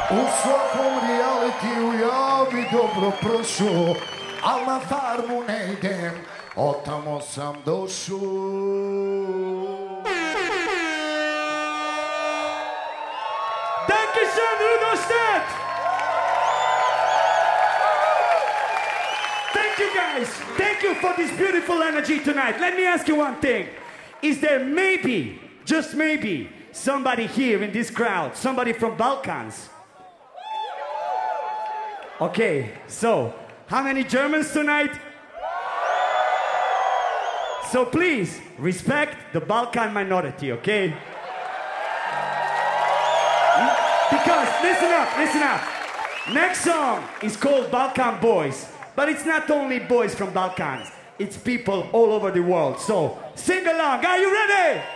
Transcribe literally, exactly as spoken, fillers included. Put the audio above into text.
U svakom realitiju ja bi dobro prošao, al na farmu ne idem, od tamo sam došao. Dankeschön, Rudolstadt! Thank you guys. Thank you for this beautiful energy tonight. Let me ask you one thing. Is there maybe, just maybe, somebody here in this crowd, somebody from Balkans? Okay, so, how many Germans tonight? So please, respect the Balkan minority, okay? Because, listen up, listen up. Next song is called Balkan Boys. But it's not only boys from Balkans. It's people all over the world. So, sing along. Are you ready?